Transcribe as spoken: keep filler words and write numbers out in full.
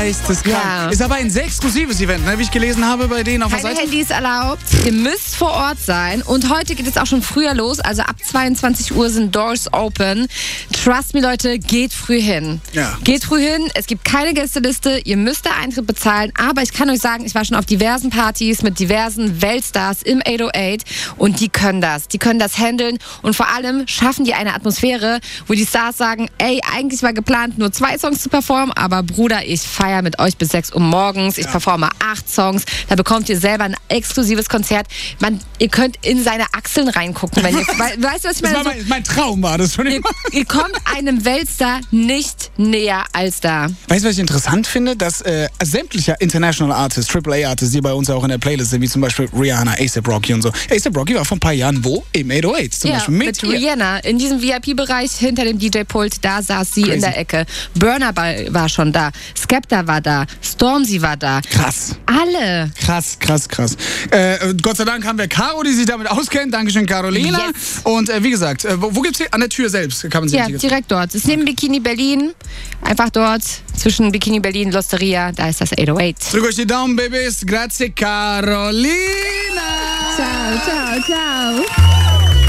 Geisteskrank. Ja. Ist aber ein sehr exklusives Event, ne, wie ich gelesen habe bei denen auf der Keine Seite. Handys erlaubt. Ihr müsst vor Ort sein. Und heute geht es auch schon früher los. Also ab zweiundzwanzig Uhr sind Doors open. Trust me, Leute, geht früh hin. Ja. Geht früh hin. Es gibt keine Gästeliste. Ihr müsst da Eintritt bezahlen. Aber ich kann euch sagen, ich war schon auf diversen Partys mit diversen Weltstars im acht null acht. Und die können das. Die können das handeln. Und vor allem schaffen die eine Atmosphäre, wo die Stars sagen, ey, eigentlich war geplant, nur zwei Songs zu performen. Aber Bruder, ich feiere mit euch bis sechs Uhr morgens. Ich Ja. performe acht Songs. Da bekommt ihr selber ein exklusives Konzert. Man, ihr könnt in seine Achseln reingucken. Wenn ihr, we, weißt du, was ich Das meine? war mein, mein Traum war das schon Ihr, immer. ihr kommt einem Weltstar nicht näher als da. Weißt du, was ich interessant finde? Dass äh, sämtliche International Artists, Triple A Artists, die bei uns auch in der Playlist sind, wie zum Beispiel Rihanna, A$AP Rocky und so. A$AP Rocky war vor ein paar Jahren wo? Im acht null acht zum Ja, Beispiel. mit ihr. Rihanna in diesem V I P-Bereich hinter dem D J-Pult, da saß sie Crazy. in der Ecke. Burna Boy war schon da, Skepta war da, Stormzy war da. Krass. Alle. Krass, krass, krass. Äh, Gott sei Dank haben wir Caro, die sich damit auskennt. Dankeschön, Carolina. Yes. Und äh, wie gesagt, äh, wo, wo gibt's hier? An der Tür selbst kann man sich Ja, hier- direkt dort. Das ist neben Bikini Berlin. Einfach dort zwischen Bikini Berlin und L'Osteria. Da ist das acht null acht. Drückt euch die Daumen, Babys. Grazie, Carolina. Ciao, ciao, ciao.